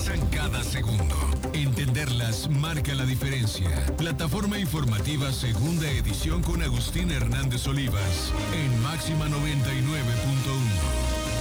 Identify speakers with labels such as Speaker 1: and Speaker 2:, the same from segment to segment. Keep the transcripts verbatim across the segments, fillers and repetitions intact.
Speaker 1: pasan cada segundo. Entenderlas marca la diferencia. Plataforma informativa segunda edición con Agustín Hernández Olivas en Máxima noventa y nueve punto uno.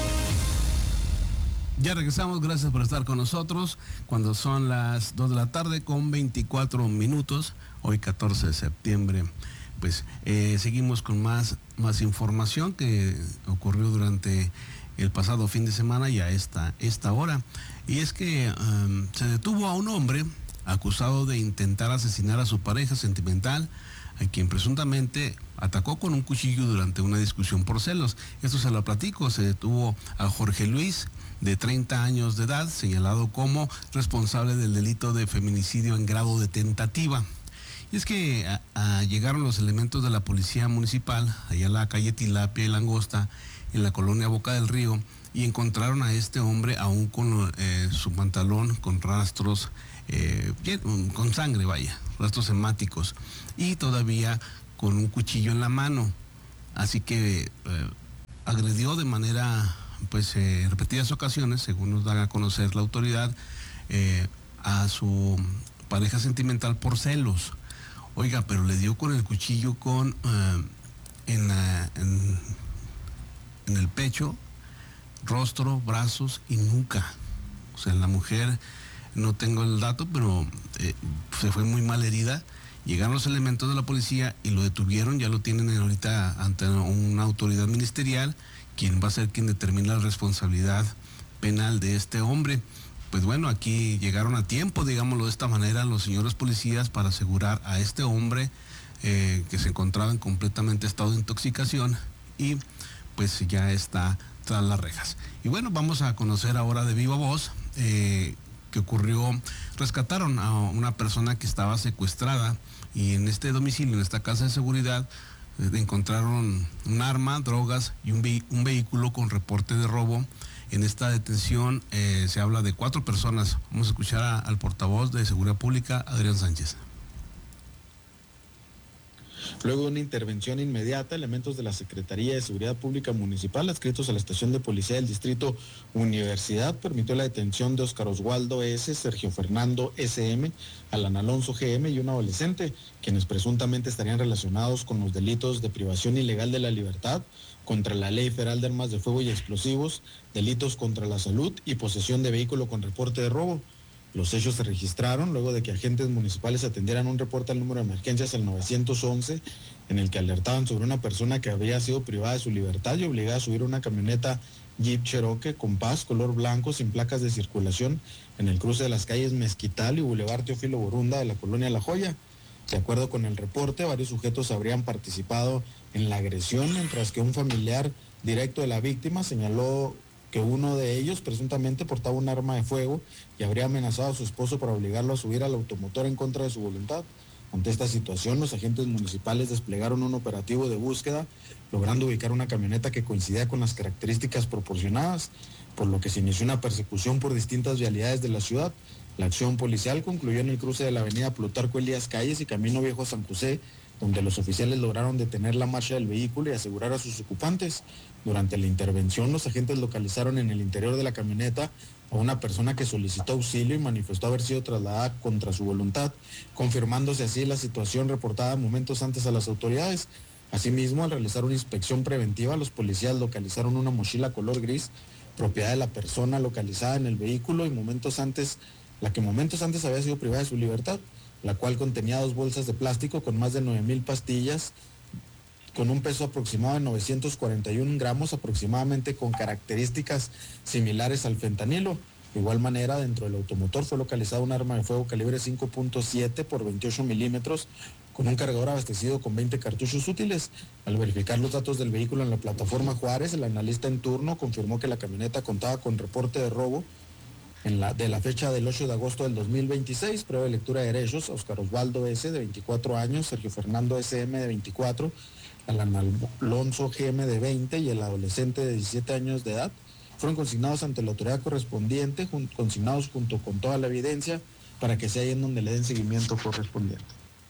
Speaker 2: Ya regresamos, gracias por estar con nosotros cuando son las dos de la tarde con veinticuatro minutos, hoy catorce de septiembre. Pues eh, seguimos con más, más información que ocurrió durante el pasado fin de semana y a esta, esta hora. Y es que um, se detuvo a un hombre acusado de intentar asesinar a su pareja sentimental, a quien presuntamente atacó con un cuchillo durante una discusión por celos. Esto se lo platico. Se detuvo a Jorge Luis, de treinta años de edad, señalado como responsable del delito de feminicidio en grado de tentativa. Y es que a, a llegaron los elementos de la policía municipal, allá en la calle Tilapia y Langosta, en la colonia Boca del Río, y encontraron a este hombre aún con eh, su pantalón con rastros, eh, con sangre, vaya, rastros hemáticos, y todavía con un cuchillo en la mano. Así que eh, agredió de manera, pues, eh, repetidas ocasiones, según nos da a conocer la autoridad, eh, a su pareja sentimental por celos. Oiga, pero le dio con el cuchillo con uh, en, la, en, en el pecho, rostro, brazos y nuca. O sea, la mujer, no tengo el dato, pero eh, se fue muy mal herida. Llegaron los elementos de la policía y lo detuvieron, ya lo tienen ahorita ante una autoridad ministerial, quien va a ser quien determine la responsabilidad penal de este hombre. Pues bueno, aquí llegaron a tiempo, digámoslo de esta manera, los señores policías para asegurar a este hombre eh, que se encontraba en completamente estado de intoxicación y pues ya está tras las rejas. Y bueno, vamos a conocer ahora de viva voz eh, que ocurrió. Rescataron a una persona que estaba secuestrada y en este domicilio, en esta casa de seguridad, eh, encontraron un arma, drogas y un, ve- un vehículo con reporte de robo. En esta detención eh, se habla de cuatro personas. Vamos a escuchar a, al portavoz de Seguridad Pública, Adrián Sánchez.
Speaker 3: Luego de una intervención inmediata, elementos de la Secretaría de Seguridad Pública Municipal adscritos a la Estación de Policía del Distrito Universidad permitió la detención de Óscar Oswaldo S., Sergio Fernando S M, Alan Alonso G M y un adolescente, quienes presuntamente estarían relacionados con los delitos de privación ilegal de la libertad, contra la Ley Federal de Armas de Fuego y Explosivos, delitos contra la salud y posesión de vehículo con reporte de robo. Los hechos se registraron luego de que agentes municipales atendieran un reporte al número de emergencias al nueve once, en el que alertaban sobre una persona que había sido privada de su libertad y obligada a subir una camioneta Jeep Cherokee Compass color blanco sin placas de circulación en el cruce de las calles Mezquital y Boulevard Teófilo Borunda de la colonia La Joya. De acuerdo con el reporte, varios sujetos habrían participado en la agresión, mientras que un familiar directo de la víctima señaló que uno de ellos presuntamente portaba un arma de fuego y habría amenazado a su esposo para obligarlo a subir al automotor en contra de su voluntad. Ante esta situación, los agentes municipales desplegaron un operativo de búsqueda, logrando ubicar una camioneta que coincidía con las características proporcionadas, por lo que se inició una persecución por distintas vialidades de la ciudad. La acción policial concluyó en el cruce de la avenida Plutarco Elías Calles y Camino Viejo a San José, donde los oficiales lograron detener la marcha del vehículo y asegurar a sus ocupantes. Durante la intervención, los agentes localizaron en el interior de la camioneta a una persona que solicitó auxilio y manifestó haber sido trasladada contra su voluntad, confirmándose así la situación reportada momentos antes a las autoridades. Asimismo, al realizar una inspección preventiva, los policías localizaron una mochila color gris, propiedad de la persona localizada en el vehículo y momentos antes, la que momentos antes había sido privada de su libertad, la cual contenía dos bolsas de plástico con más de nueve mil pastillas, con un peso aproximado de novecientos cuarenta y un gramos, aproximadamente con características similares al fentanilo. De igual manera, dentro del automotor fue localizado un arma de fuego calibre cinco punto siete por veintiocho milímetros, con un cargador abastecido con veinte cartuchos útiles. Al verificar los datos del vehículo en la plataforma Juárez, el analista en turno confirmó que la camioneta contaba con reporte de robo en la, de la fecha del ocho de agosto del dos mil veintiséis, prueba de lectura de derechos, Óscar Oswaldo S., de veinticuatro años, Sergio Fernando S M, de veinticuatro, Alan Alonso G M, de veinte, y el adolescente de diecisiete años de edad, fueron consignados ante la autoridad correspondiente, jun, consignados junto con toda la evidencia, para que sea ahí en donde le den seguimiento correspondiente.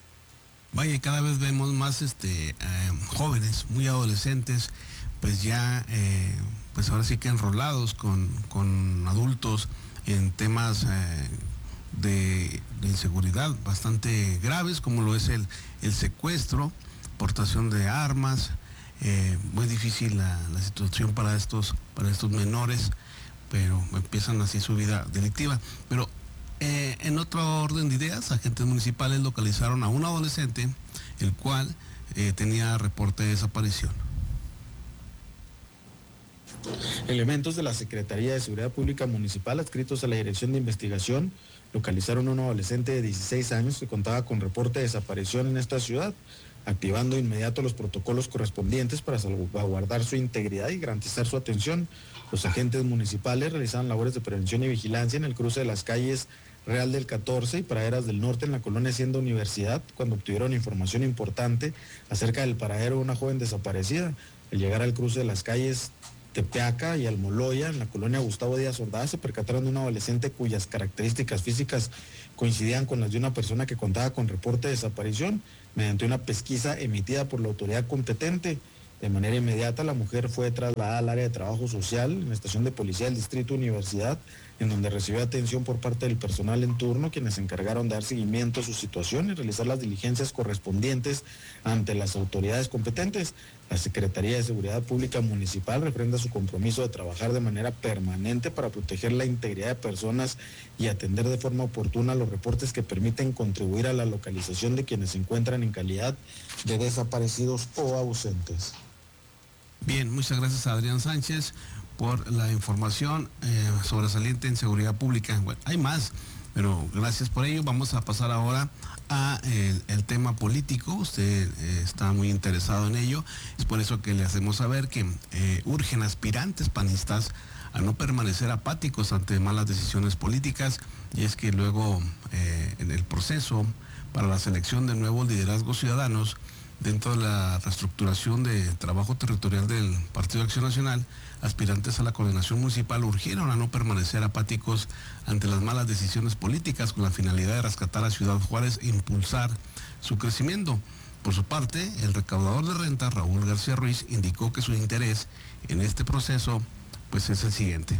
Speaker 2: Vaya, cada vez vemos más este, eh, jóvenes, muy adolescentes, pues ya... Eh, pues ahora sí que enrolados con, con adultos en temas eh, de, de inseguridad bastante graves, como lo es el, el secuestro, portación de armas. Eh, muy difícil la, la situación para estos, para estos menores, pero empiezan así su vida delictiva. Pero eh, en otro orden de ideas, agentes municipales localizaron a un adolescente, el cual eh, tenía reporte de desaparición.
Speaker 3: Elementos de la Secretaría de Seguridad Pública Municipal adscritos a la Dirección de Investigación localizaron a un adolescente de dieciséis años que contaba con reporte de desaparición en esta ciudad, activando de inmediato los protocolos correspondientes para salvaguardar su integridad y garantizar su atención. Los agentes municipales realizaban labores de prevención y vigilancia en el cruce de las calles Real del catorce y Praderas del Norte en la colonia Hacienda Universidad, cuando obtuvieron información importante acerca del paradero de una joven desaparecida. Al llegar al cruce de las calles Tepeaca y Almoloya, en la colonia Gustavo Díaz Ordaz, se percataron de un adolescente cuyas características físicas coincidían con las de una persona que contaba con reporte de desaparición. Mediante una pesquisa emitida por la autoridad competente, de manera inmediata la mujer fue trasladada al área de trabajo social en la estación de policía del Distrito Universidad, en donde recibió atención por parte del personal en turno, quienes se encargaron de dar seguimiento a su situación y realizar las diligencias correspondientes ante las autoridades competentes. La Secretaría de Seguridad Pública Municipal refrenda su compromiso de trabajar de manera permanente para proteger la integridad de personas y atender de forma oportuna los reportes que permiten contribuir a la localización de quienes se encuentran en calidad de desaparecidos o ausentes.
Speaker 2: Bien, muchas gracias a Adrián Sánchez por la información eh, sobresaliente en seguridad pública. Bueno, hay más, pero gracias por ello. Vamos a pasar ahora a el, el tema político. Usted eh, está muy interesado en ello. Es por eso que le hacemos saber que eh, urgen aspirantes panistas a no permanecer apáticos ante malas decisiones políticas, y es que luego eh, en el proceso para la selección de nuevos liderazgos ciudadanos dentro de la reestructuración de trabajo territorial del Partido Acción Nacional, aspirantes a la coordinación municipal urgieron a no permanecer apáticos ante las malas decisiones políticas con la finalidad de rescatar a Ciudad Juárez e impulsar su crecimiento. Por su parte, el recaudador de rentas, Raúl García Ruiz, indicó que su interés en este proceso pues es el siguiente.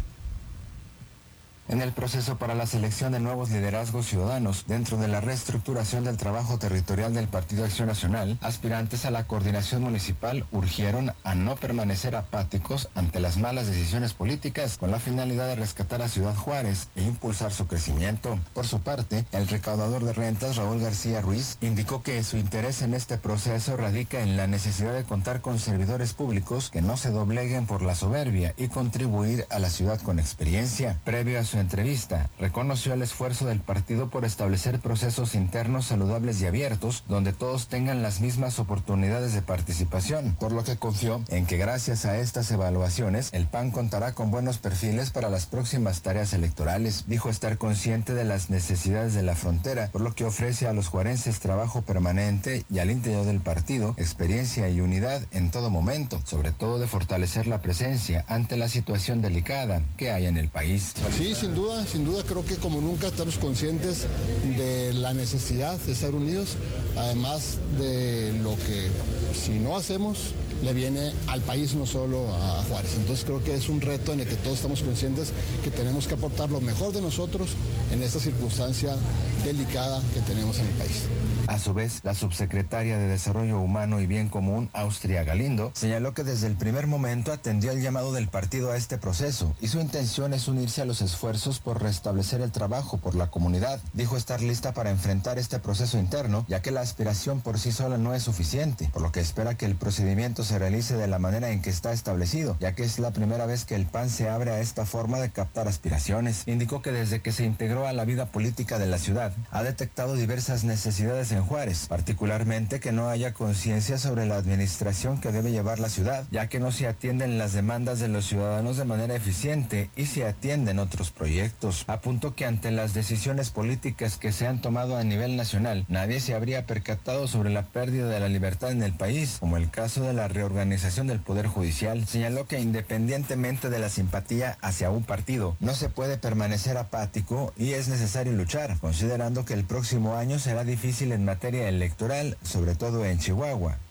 Speaker 4: En el proceso para la selección de nuevos liderazgos ciudadanos dentro de la reestructuración del trabajo territorial del Partido Acción Nacional, aspirantes a la coordinación municipal urgieron a no permanecer apáticos ante las malas decisiones políticas con la finalidad de rescatar a Ciudad Juárez e impulsar su crecimiento. Por su parte, el recaudador de rentas, Raúl García Ruiz, indicó que su interés en este proceso radica en la necesidad de contar con servidores públicos que no se dobleguen por la soberbia y contribuir a la ciudad con experiencia. Previo a su entrevista, reconoció el esfuerzo del partido por establecer procesos internos saludables y abiertos, donde todos tengan las mismas oportunidades de participación, por lo que confió en que gracias a estas evaluaciones, el P A N contará con buenos perfiles para las próximas tareas electorales. Dijo estar consciente de las necesidades de la frontera, por lo que ofrece a los juarenses trabajo permanente y al interior del partido, experiencia y unidad en todo momento, sobre todo de fortalecer la presencia ante la situación delicada que hay en el país.
Speaker 5: Sí, sin duda, sin duda creo que como nunca estamos conscientes de la necesidad de estar unidos, además de lo que si no hacemos le viene al país, no solo a Juárez. Entonces creo que es un reto en el que todos estamos conscientes que tenemos que aportar lo mejor de nosotros en esta circunstancia delicada que tenemos en el país.
Speaker 4: A su vez, la subsecretaria de Desarrollo Humano y Bien Común, Austria Galindo, señaló que desde el primer momento atendió el llamado del partido a este proceso y su intención es unirse a los esfuerzos por restablecer el trabajo por la comunidad. Dijo estar lista para enfrentar este proceso interno, ya que la aspiración por sí sola no es suficiente, por lo que espera que el procedimiento se realice de la manera en que está establecido, ya que es la primera vez que el P A N se abre a esta forma de captar aspiraciones. Indicó que desde que se integró a la vida política de la ciudad, ha detectado diversas necesidades en Juárez, particularmente que no haya conciencia sobre la administración que debe llevar la ciudad, ya que no se atienden las demandas de los ciudadanos de manera eficiente y se atienden otros proyectos. Apuntó que ante las decisiones políticas que se han tomado a nivel nacional, nadie se habría percatado sobre la pérdida de la libertad en el país, como el caso de la reorganización del Poder Judicial. Señaló que independientemente de la simpatía hacia un partido, no se puede permanecer apático y es necesario luchar, considerando que el próximo año será difícil en materia electoral, sobre todo en Chihuahua,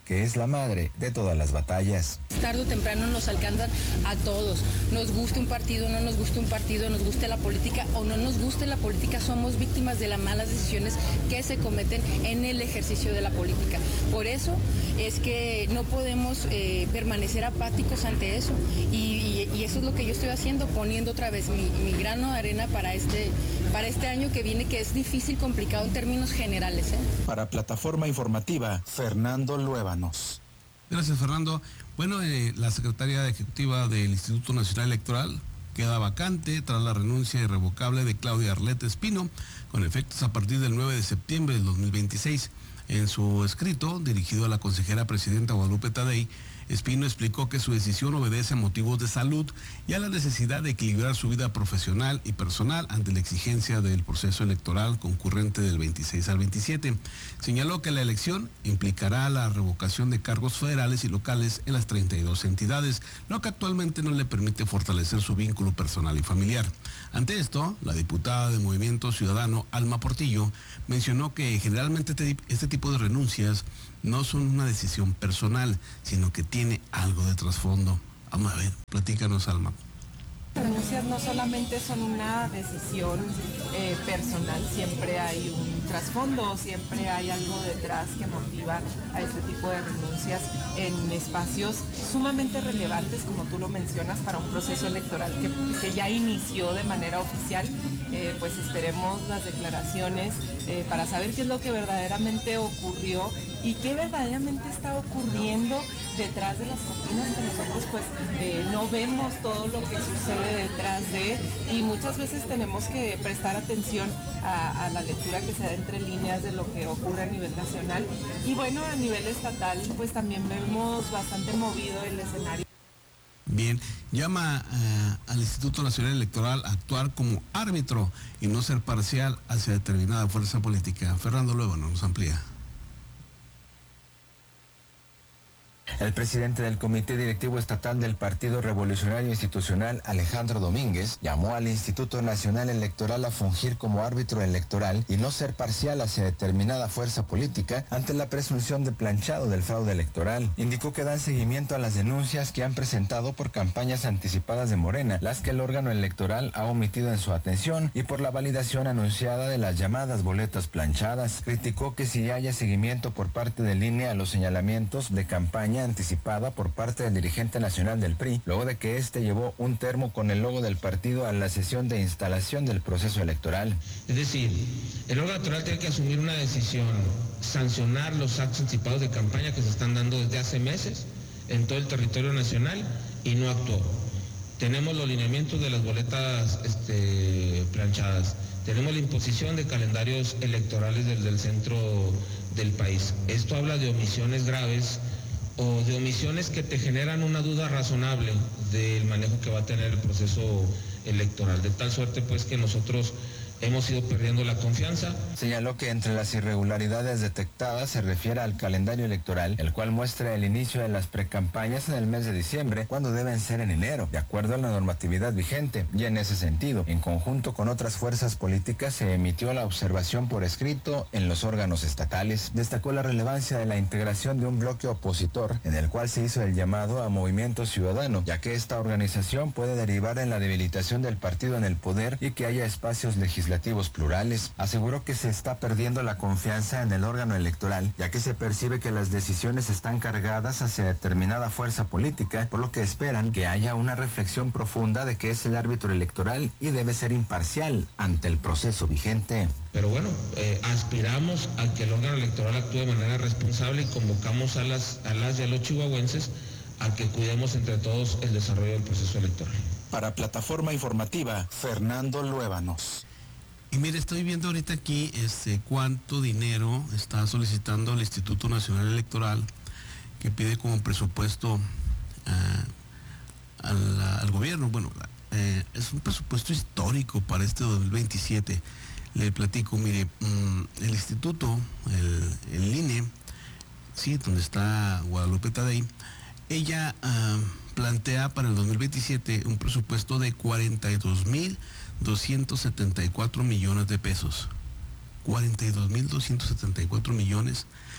Speaker 4: que es la madre de todas las batallas.
Speaker 6: Tarde o temprano nos alcanzan a todos, nos guste un partido, no nos guste un partido, nos guste la política o no nos guste la política, somos víctimas de las malas decisiones que se cometen en el ejercicio de la política. Por eso es que no podemos eh, permanecer apáticos ante eso y, y, y eso es lo que yo estoy haciendo, poniendo otra vez mi, mi grano de arena para este, para este año que viene, que es difícil, complicado en términos generales. ¿eh?
Speaker 7: Para Plataforma Informativa, Fernando Luébanos.
Speaker 2: Gracias, Fernando. Bueno, eh, la secretaria ejecutiva del Instituto Nacional Electoral queda vacante tras la renuncia irrevocable de Claudia Arlette Espino, con efectos a partir del nueve de septiembre del dos mil veintiséis. En su escrito, dirigido a la consejera presidenta Guadalupe Tadei, Espino explicó que su decisión obedece a motivos de salud y a la necesidad de equilibrar su vida profesional y personal ante la exigencia del proceso electoral concurrente del veintiséis al veintisiete. Señaló que la elección implicará la revocación de cargos federales y locales en las treinta y dos entidades, lo que actualmente no le permite fortalecer su vínculo personal y familiar. Ante esto, la diputada de Movimiento Ciudadano, Alma Portillo, mencionó que generalmente este tipo de renuncias no son una decisión personal, sino que tiene algo de trasfondo. Vamos a ver, platícanos, Alma.
Speaker 8: Las renuncias no solamente son una decisión eh, personal, siempre hay un trasfondo, siempre hay algo detrás que motiva a este tipo de renuncias en espacios sumamente relevantes, como tú lo mencionas, para un proceso electoral que, que ya inició de manera oficial. Eh, pues esperemos las declaraciones eh, para saber qué es lo que verdaderamente ocurrió y qué verdaderamente está ocurriendo detrás de las cortinas, que nosotros pues eh, no vemos todo lo que sucede detrás de, y muchas veces tenemos que prestar atención a, a la lectura que se da entre líneas de lo que ocurre a nivel nacional. Y bueno, a nivel estatal pues también vemos bastante movido el escenario.
Speaker 2: Bien, llama uh, al Instituto Nacional Electoral a actuar como árbitro y no ser parcial hacia determinada fuerza política. Fernando Luébanos nos amplía.
Speaker 4: El presidente del Comité Directivo Estatal del Partido Revolucionario Institucional, Alejandro Domínguez, llamó al Instituto Nacional Electoral a fungir como árbitro electoral y no ser parcial hacia determinada fuerza política ante la presunción de planchado del fraude electoral. Indicó que dan seguimiento a las denuncias que han presentado por campañas anticipadas de Morena, las que el órgano electoral ha omitido en su atención, y por la validación anunciada de las llamadas boletas planchadas. Criticó que si haya seguimiento por parte del I N E a los señalamientos de campaña anticipada por parte del dirigente nacional del P R I, luego de que este llevó un termo con el logo del partido a la sesión de instalación del proceso electoral.
Speaker 9: Es decir, el órgano electoral tiene que asumir una decisión, sancionar los actos anticipados de campaña que se están dando desde hace meses en todo el territorio nacional, y no actuó. Tenemos los lineamientos de las boletas este, planchadas, tenemos la imposición de calendarios electorales desde el centro del país. Esto habla de omisiones graves o de omisiones que te generan una duda razonable del manejo que va a tener el proceso electoral, de tal suerte pues que nosotros hemos ido perdiendo la confianza.
Speaker 4: Señaló que entre las irregularidades detectadas se refiere al calendario electoral, el cual muestra el inicio de las precampañas en el mes de diciembre, cuando deben ser en enero, de acuerdo a la normatividad vigente. Y en ese sentido, en conjunto con otras fuerzas políticas, se emitió la observación por escrito en los órganos estatales. Destacó la relevancia de la integración de un bloque opositor, en el cual se hizo el llamado a Movimiento Ciudadano, ya que esta organización puede derivar en la debilitación del partido en el poder y que haya espacios legislativos plurales. Aseguró que se está perdiendo la confianza en el órgano electoral, ya que se percibe que las decisiones están cargadas hacia determinada fuerza política, por lo que esperan que haya una reflexión profunda de que es el árbitro electoral y debe ser imparcial ante el proceso vigente.
Speaker 9: Pero bueno, eh, aspiramos a que el órgano electoral actúe de manera responsable y convocamos a las, a las y a los chihuahuenses a que cuidemos entre todos el desarrollo del proceso electoral.
Speaker 7: Para Plataforma Informativa, Fernando Luébanos.
Speaker 2: Y mire, estoy viendo ahorita aquí este, cuánto dinero está solicitando el Instituto Nacional Electoral, que pide como presupuesto uh, al, al gobierno. Bueno, eh, es un presupuesto histórico para este dos mil veintisiete. Le platico, mire, um, el instituto, el, el I N E, sí, donde está Guadalupe Tadei, ella uh, plantea para el dos mil veintisiete un presupuesto de cuarenta y dos mil doscientos setenta y cuatro millones de pesos. cuarenta y dos mil doscientos setenta y cuatro millones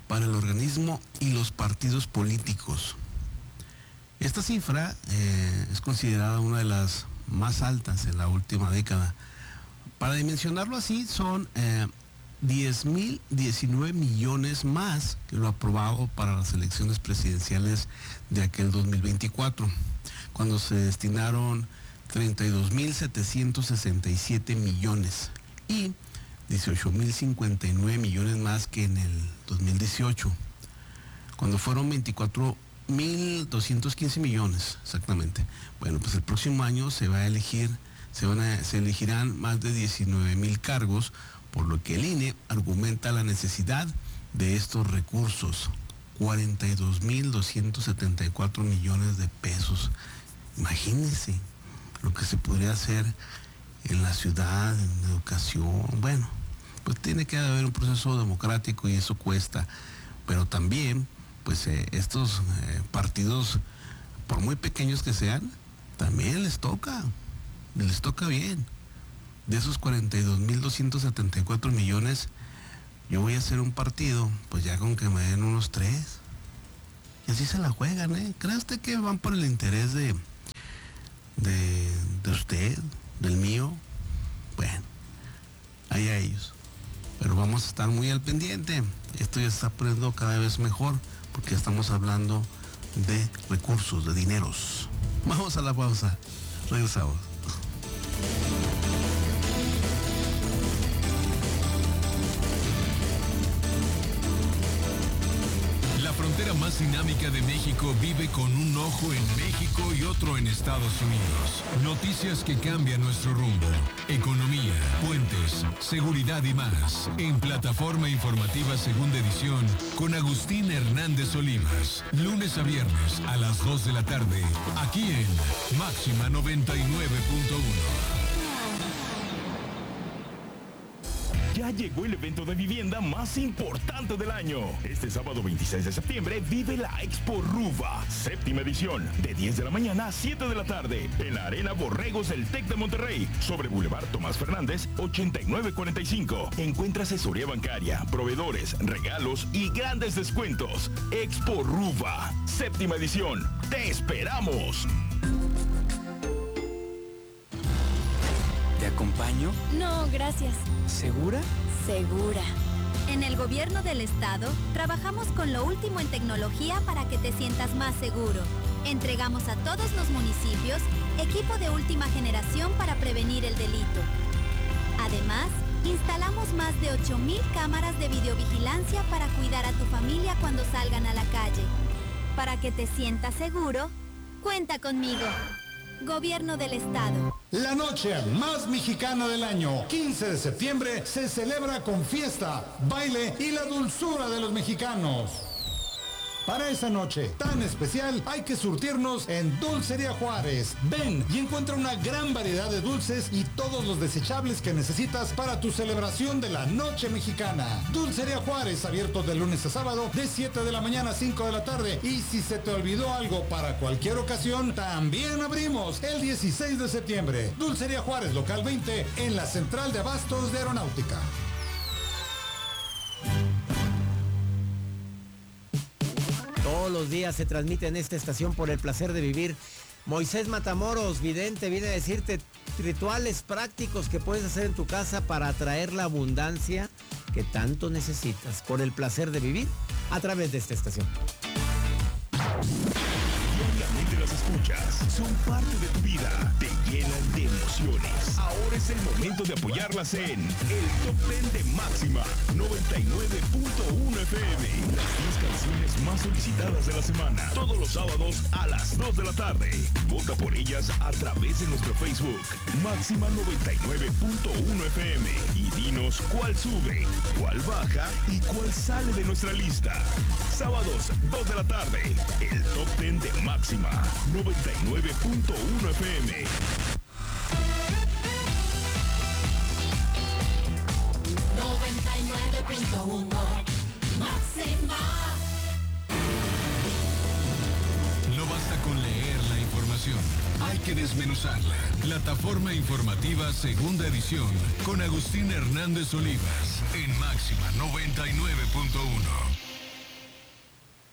Speaker 2: para el organismo y los partidos políticos. Esta cifra eh, es considerada una de las más altas en la última década. Para dimensionarlo así, son eh, diez mil diecinueve millones más que lo aprobado para las elecciones presidenciales de aquel dos mil veinticuatro, cuando se destinaron treinta y dos mil setecientos sesenta y siete millones y dieciocho mil cincuenta y nueve millones más que en el dos mil dieciocho, cuando fueron veinticuatro mil doscientos quince millones exactamente. Bueno, pues el próximo año se va a elegir, se, van a, se elegirán más de diecinueve mil cargos, por lo que el I N E argumenta la necesidad de estos recursos, cuarenta y dos mil doscientos setenta y cuatro millones de pesos. Imagínense lo que se podría hacer en la ciudad, en educación. Bueno, pues tiene que haber un proceso democrático y eso cuesta, pero también, pues eh, estos eh, partidos, por muy pequeños que sean, también les toca, les toca bien. De esos cuarenta y dos mil doscientos setenta y cuatro millones, yo voy a hacer un partido, pues ya con que me den unos tres. Y así se la juegan, ¿eh? ¿Cree usted que van por el interés de, de, de usted, del mío? Bueno, ahí a ellos. Pero vamos a estar muy al pendiente. Esto ya se está poniendo cada vez mejor, porque estamos hablando de recursos, de dineros. Vamos a la pausa. Regresamos.
Speaker 1: La frontera más dinámica de México vive con un ojo en México y otro en Estados Unidos. Noticias que cambian nuestro rumbo. Economía, puentes, seguridad y más. En Plataforma Informativa Segunda Edición con Agustín Hernández Olivas. Lunes a viernes a las dos de la tarde. Aquí en Máxima noventa y nueve punto uno.
Speaker 10: Ya llegó el evento de vivienda más importante del año. Este sábado veintiséis de septiembre vive la Expo Ruva, séptima edición, de diez de la mañana a siete de la tarde, en la Arena Borregos del TEC de Monterrey, sobre Boulevard Tomás Fernández, ochenta y nueve cuarenta y cinco. Encuentra asesoría bancaria, proveedores, regalos y grandes descuentos. Expo Ruva, séptima edición. ¡Te esperamos!
Speaker 11: ¿Te acompaño?
Speaker 12: No, gracias.
Speaker 11: ¿Segura?
Speaker 12: Segura. En el gobierno del estado, trabajamos con lo último en tecnología para que te sientas más seguro. Entregamos a todos los municipios equipo de última generación para prevenir el delito. Además, instalamos más de ocho mil cámaras de videovigilancia para cuidar a tu familia cuando salgan a la calle. Para que te sientas seguro, cuenta conmigo. Gobierno del Estado.
Speaker 13: La noche más mexicana del año, quince de septiembre, se celebra con fiesta, baile y la dulzura de los mexicanos. Para esa noche tan especial hay que surtirnos en Dulcería Juárez. Ven y encuentra una gran variedad de dulces y todos los desechables que necesitas para tu celebración de la noche mexicana. Dulcería Juárez, abierto de lunes a sábado de siete de la mañana a cinco de la tarde. Y si se te olvidó algo para cualquier ocasión, también abrimos el dieciséis de septiembre. Dulcería Juárez, local veinte, en la Central de Abastos de Aeronáutica.
Speaker 14: Todos los días se transmite en esta estación Por el Placer de Vivir. Moisés Matamoros, vidente, viene a decirte rituales prácticos que puedes hacer en tu casa para atraer la abundancia que tanto necesitas. Por el Placer de Vivir, a través de esta estación.
Speaker 10: Diariamente las escuchas, son parte de tu vida, te llenan de emociones. Ahora es el momento de apoyarlas en el Top diez de Máxima noventa y nueve punto uno F M. Las diez canciones más solicitadas de la semana, todos los sábados a las dos de la tarde. Vota por ellas a través de nuestro Facebook, Máxima noventa y nueve punto uno F M. Y dinos cuál sube, cuál baja y cuál sale de nuestra lista. Sábados, dos de la tarde, el Top diez de Máxima noventa y nueve punto uno F M.
Speaker 15: noventa y nueve punto uno Máxima.
Speaker 1: No basta con leer la información, hay que desmenuzarla. Plataforma Informativa Segunda Edición con Agustín Hernández Olivas en Máxima noventa y nueve punto uno.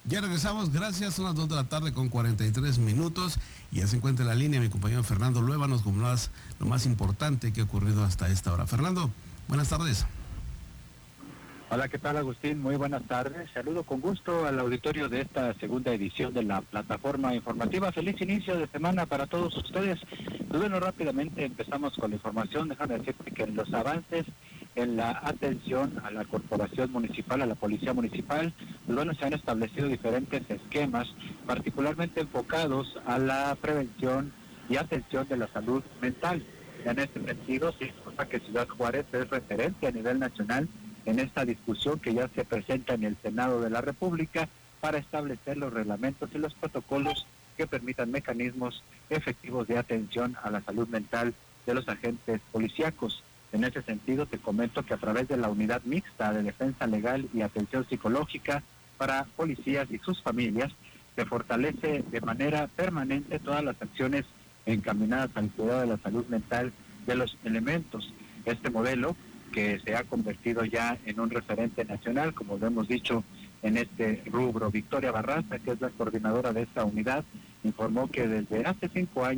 Speaker 2: Ya regresamos, gracias, son las dos de la tarde con cuarenta y tres minutos y ya se encuentra en la línea mi compañero Fernando Luébanos con lo más, lo más importante que ha ocurrido hasta esta hora. Fernando, buenas tardes.
Speaker 16: Hola, ¿qué tal, Agustín? Muy buenas tardes. Saludo con gusto al auditorio de esta segunda edición de la plataforma informativa. Feliz inicio de semana para todos ustedes. Pues bueno, rápidamente empezamos con la información. Déjame decirte que en los avances en la atención a la corporación municipal, a la policía municipal, pues bueno, se han establecido diferentes esquemas, particularmente enfocados a la prevención y atención de la salud mental. En este sentido, se informa que Ciudad Juárez es referente a nivel nacional en esta discusión que ya se presenta en el Senado de la República para establecer los reglamentos y los protocolos que permitan mecanismos efectivos de atención a la salud mental de los agentes policíacos. En ese sentido, te comento que a través de la Unidad Mixta de Defensa Legal y Atención Psicológica para policías y sus familias, se fortalece de manera permanente todas las acciones encaminadas al cuidado de la salud mental de los elementos. Este modelo, que se ha convertido ya en un referente nacional, como lo hemos dicho en este rubro. Victoria Barraza, que es la coordinadora de esta unidad, informó que desde hace cinco años